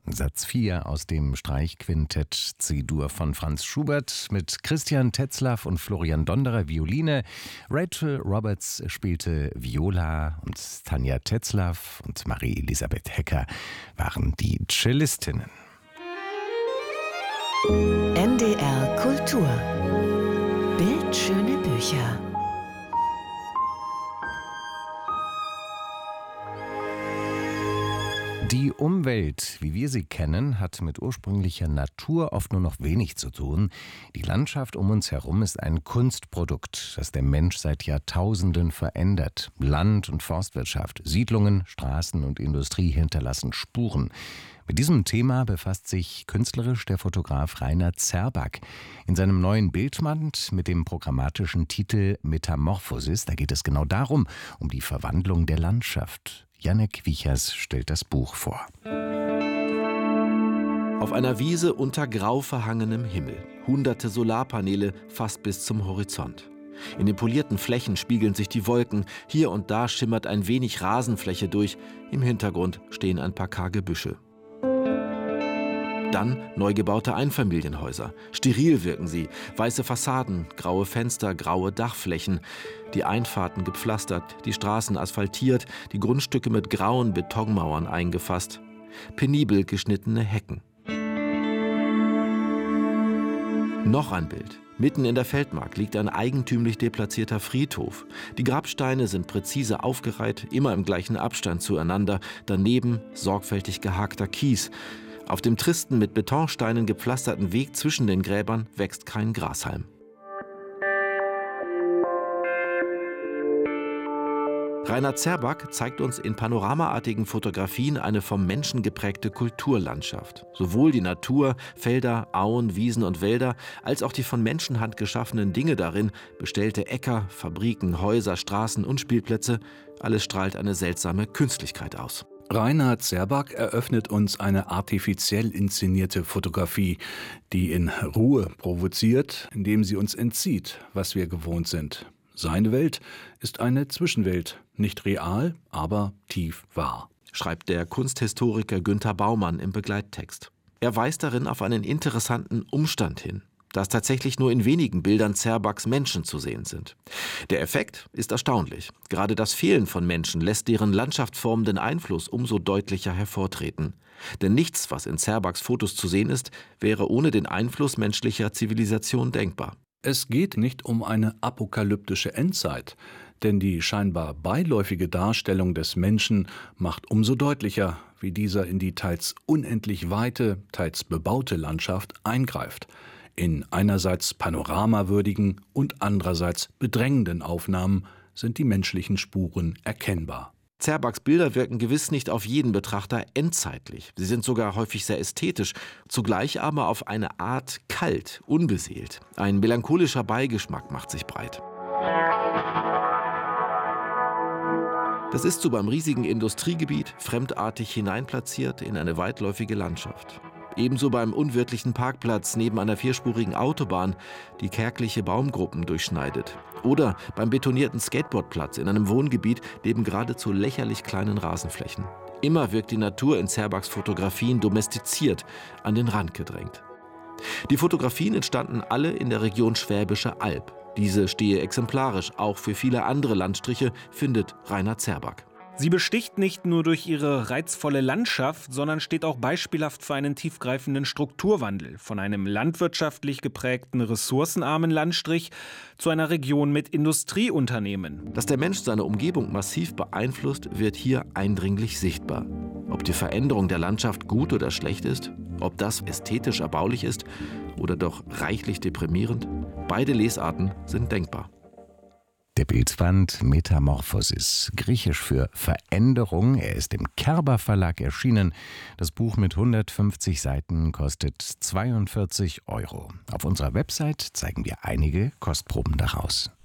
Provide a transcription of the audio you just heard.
Satz 4 aus dem Streichquintett C-Dur von Franz Schubert mit Christian Tetzlaff und Florian Donderer Violine. Rachel Roberts spielte Viola und Tanja Tetzlaff und Marie-Elisabeth Hecker waren die Cellistinnen. NDR Kultur. Bildschöne Bücher. Die Umwelt, wie wir sie kennen, hat mit ursprünglicher Natur oft nur noch wenig zu tun. Die Landschaft um uns herum ist ein Kunstprodukt, das der Mensch seit Jahrtausenden verändert. Land- und Forstwirtschaft, Siedlungen, Straßen und Industrie hinterlassen Spuren. Mit diesem Thema befasst sich künstlerisch der Fotograf Rainer Zerback. In seinem neuen Bildband mit dem programmatischen Titel Metamorphosis, da geht es genau darum, um die Verwandlung der Landschaft. Jannek Wiechers stellt das Buch vor. Auf einer Wiese unter grau verhangenem Himmel. Hunderte Solarpaneele fast bis zum Horizont. In den polierten Flächen spiegeln sich die Wolken. Hier und da schimmert ein wenig Rasenfläche durch. Im Hintergrund stehen ein paar karge Büsche. Dann neu gebaute Einfamilienhäuser. Steril wirken sie. Weiße Fassaden, graue Fenster, graue Dachflächen. Die Einfahrten gepflastert, die Straßen asphaltiert, die Grundstücke mit grauen Betonmauern eingefasst. Penibel geschnittene Hecken. Noch ein Bild. Mitten in der Feldmark liegt ein eigentümlich deplatzierter Friedhof. Die Grabsteine sind präzise aufgereiht, immer im gleichen Abstand zueinander. Daneben sorgfältig gehakter Kies. Auf dem tristen, mit Betonsteinen gepflasterten Weg zwischen den Gräbern wächst kein Grashalm. Rainer Zerback zeigt uns in panoramaartigen Fotografien eine vom Menschen geprägte Kulturlandschaft. Sowohl die Natur, Felder, Auen, Wiesen und Wälder, als auch die von Menschenhand geschaffenen Dinge darin, bestellte Äcker, Fabriken, Häuser, Straßen und Spielplätze, alles strahlt eine seltsame Künstlichkeit aus. Rainer Zerback eröffnet uns eine artifiziell inszenierte Fotografie, die in Ruhe provoziert, indem sie uns entzieht, was wir gewohnt sind. Seine Welt ist eine Zwischenwelt, nicht real, aber tief wahr, schreibt der Kunsthistoriker Günther Baumann im Begleittext. Er weist darin auf einen interessanten Umstand hin, dass tatsächlich nur in wenigen Bildern Zerbacks Menschen zu sehen sind. Der Effekt ist erstaunlich. Gerade das Fehlen von Menschen lässt deren landschaftsformenden Einfluss umso deutlicher hervortreten. Denn nichts, was in Zerbacks Fotos zu sehen ist, wäre ohne den Einfluss menschlicher Zivilisation denkbar. Es geht nicht um eine apokalyptische Endzeit, denn die scheinbar beiläufige Darstellung des Menschen macht umso deutlicher, wie dieser in die teils unendlich weite, teils bebaute Landschaft eingreift. In einerseits panoramawürdigen und andererseits bedrängenden Aufnahmen sind die menschlichen Spuren erkennbar. Zerbacks Bilder wirken gewiss nicht auf jeden Betrachter endzeitlich. Sie sind sogar häufig sehr ästhetisch, zugleich aber auf eine Art kalt, unbeseelt. Ein melancholischer Beigeschmack macht sich breit. Das ist so beim riesigen Industriegebiet, fremdartig hineinplatziert in eine weitläufige Landschaft. Ebenso beim unwirtlichen Parkplatz neben einer vierspurigen Autobahn, die kärgliche Baumgruppen durchschneidet. Oder beim betonierten Skateboardplatz in einem Wohngebiet neben geradezu lächerlich kleinen Rasenflächen. Immer wirkt die Natur in Zerbacks Fotografien domestiziert, an den Rand gedrängt. Die Fotografien entstanden alle in der Region Schwäbische Alb. Diese stehe exemplarisch auch für viele andere Landstriche, findet Rainer Zerback. Sie besticht nicht nur durch ihre reizvolle Landschaft, sondern steht auch beispielhaft für einen tiefgreifenden Strukturwandel. Von einem landwirtschaftlich geprägten, ressourcenarmen Landstrich zu einer Region mit Industrieunternehmen. Dass der Mensch seine Umgebung massiv beeinflusst, wird hier eindringlich sichtbar. Ob die Veränderung der Landschaft gut oder schlecht ist, ob das ästhetisch erbaulich ist oder doch reichlich deprimierend, beide Lesarten sind denkbar. Der Bildband Metamorphosis, griechisch für Veränderung. Er ist im Kerber Verlag erschienen. Das Buch mit 150 Seiten kostet 42 €. Auf unserer Website zeigen wir einige Kostproben daraus.